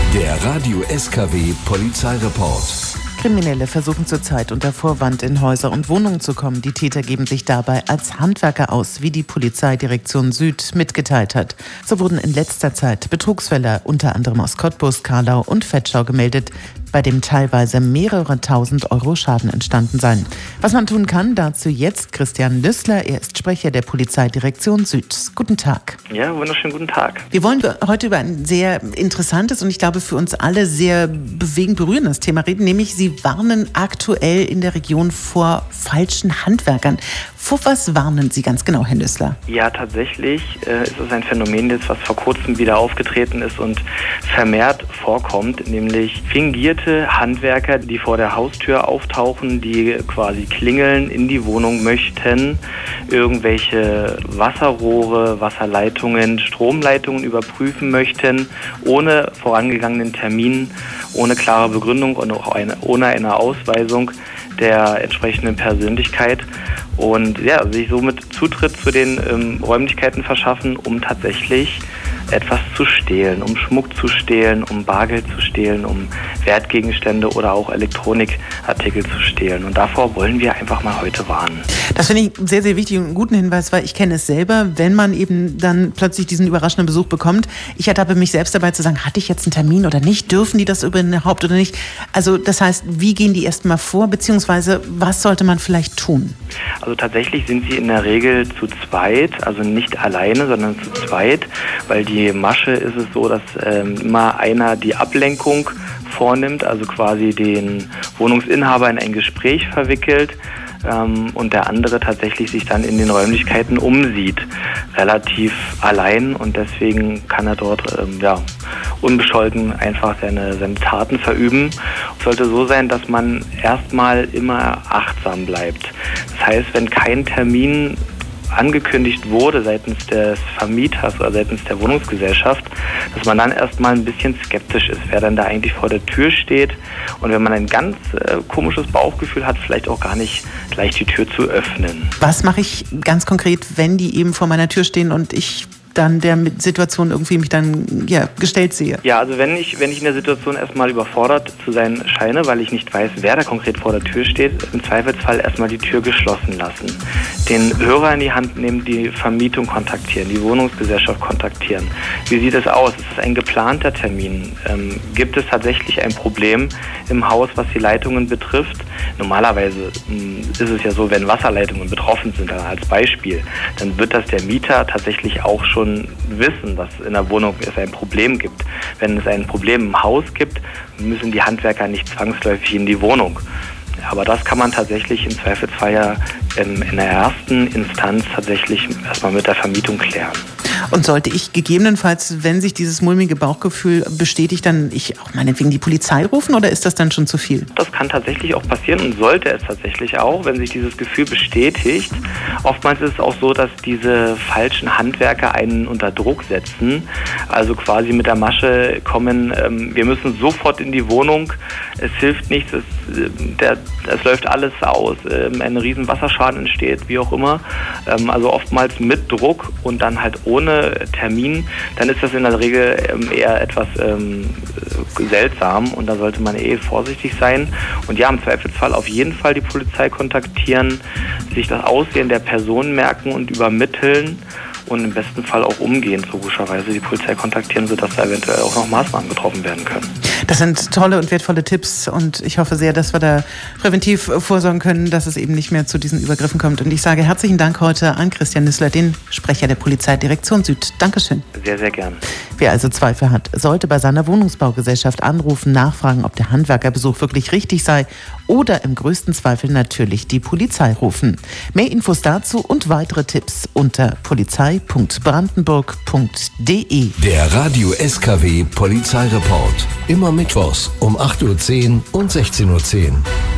Der Radio SKW Polizeireport. Kriminelle versuchen zurzeit unter Vorwand in Häuser und Wohnungen zu kommen. Die Täter geben sich dabei als Handwerker aus, wie die Polizeidirektion Süd mitgeteilt hat. So wurden in letzter Zeit Betrugsfälle unter anderem aus Cottbus, Karlau und Vetschau gemeldet, bei dem teilweise mehrere tausend Euro Schaden entstanden seien. Was man tun kann, dazu jetzt Christian Lüssler. Er ist Sprecher der Polizeidirektion Süd. Guten Tag. Ja, wunderschönen guten Tag. Wir wollen heute über ein sehr interessantes und ich glaube für uns alle sehr bewegend berührendes Thema reden, nämlich Sie warnen aktuell in der Region vor falschen Handwerkern. Vor was warnen Sie ganz genau, Herr Lüssler? Ja, tatsächlich ist es ein Phänomen, das was vor kurzem wieder aufgetreten ist und vermehrt vorkommt, nämlich fingierte Handwerker, die vor der Haustür auftauchen, die quasi klingeln, in die Wohnung möchten, irgendwelche Wasserrohre, Wasserleitungen, Stromleitungen überprüfen möchten, ohne vorangegangenen Termin, ohne klare Begründung und auch ohne eine Ausweisung der entsprechenden Persönlichkeit und ja, sich somit Zutritt zu den Räumlichkeiten verschaffen, um tatsächlich etwas zu stehlen, um Schmuck zu stehlen, um Bargeld zu stehlen, um Wertgegenstände oder auch Elektronikartikel zu stehlen. Und davor wollen wir einfach mal heute warnen. Das finde ich sehr, sehr wichtig und einen guten Hinweis, weil ich kenne es selber, wenn man eben dann plötzlich diesen überraschenden Besuch bekommt. Ich ertappe mich selbst dabei zu sagen, hatte ich jetzt einen Termin oder nicht? Dürfen die das überhaupt oder nicht? Also das heißt, wie gehen die erst mal vor, beziehungsweise was sollte man vielleicht tun? Also tatsächlich sind sie in der Regel zu zweit, also nicht alleine, sondern zu zweit, weil die Masche ist es so, dass immer einer die Ablenkung vornimmt, also quasi den Wohnungsinhaber in ein Gespräch verwickelt und der andere tatsächlich sich dann in den Räumlichkeiten umsieht, relativ allein und deswegen kann er dort unbescholten einfach seine Taten verüben. Es sollte so sein, dass man erstmal immer achtsam bleibt. Das heißt, wenn kein Termin angekündigt wurde seitens des Vermieters oder seitens der Wohnungsgesellschaft, dass man dann erstmal ein bisschen skeptisch ist, wer dann da eigentlich vor der Tür steht und wenn man ein ganz komisches Bauchgefühl hat, vielleicht auch gar nicht gleich die Tür zu öffnen. Was mache ich ganz konkret, wenn die eben vor meiner Tür stehen und ich dann der Situation irgendwie mich dann gestellt sehe? Ja, also wenn ich in der Situation erstmal überfordert zu sein scheine, weil ich nicht weiß, wer da konkret vor der Tür steht, im Zweifelsfall erstmal die Tür geschlossen lassen. Den Hörer in die Hand nehmen, die Vermietung kontaktieren, die Wohnungsgesellschaft kontaktieren. Wie sieht es aus? Ist es ein geplanter Termin? Gibt es tatsächlich ein Problem im Haus, was die Leitungen betrifft? Normalerweise ist es ja so, wenn Wasserleitungen betroffen sind, als Beispiel, dann wird das der Mieter tatsächlich auch schon wissen, dass in der Wohnung es ein Problem gibt. Wenn es ein Problem im Haus gibt, müssen die Handwerker nicht zwangsläufig in die Wohnung. Aber das kann man tatsächlich im Zweifelsfall ja in der ersten Instanz tatsächlich erstmal mit der Vermietung klären. Und sollte ich gegebenenfalls, wenn sich dieses mulmige Bauchgefühl bestätigt, dann auch meinetwegen die Polizei rufen oder ist das dann schon zu viel? Das kann tatsächlich auch passieren und sollte es tatsächlich auch, wenn sich dieses Gefühl bestätigt. Oftmals ist es auch so, dass diese falschen Handwerker einen unter Druck setzen, also quasi mit der Masche kommen, wir müssen sofort in die Wohnung, es hilft nichts, es läuft alles aus, ein riesen Wasserschaden entsteht, wie auch immer. Also oftmals mit Druck und dann halt ohne Termin, dann ist das in der Regel eher etwas seltsam und da sollte man vorsichtig sein. Und ja, im Zweifelsfall auf jeden Fall die Polizei kontaktieren, sich das Aussehen der Person merken und übermitteln und im besten Fall auch umgehend logischerweise die Polizei kontaktieren, sodass da eventuell auch noch Maßnahmen getroffen werden können. Das sind tolle und wertvolle Tipps und ich hoffe sehr, dass wir da präventiv vorsorgen können, dass es eben nicht mehr zu diesen Übergriffen kommt. Und ich sage herzlichen Dank heute an Christian Lüssler, den Sprecher der Polizeidirektion Süd. Dankeschön. Sehr, sehr gern. Wer also Zweifel hat, sollte bei seiner Wohnungsbaugesellschaft anrufen, nachfragen, ob der Handwerkerbesuch wirklich richtig sei oder im größten Zweifel natürlich die Polizei rufen. Mehr Infos dazu und weitere Tipps unter polizei.brandenburg.de. Der Radio SKW Polizeireport. Immer mittwochs um 8:10 Uhr und 16:10 Uhr.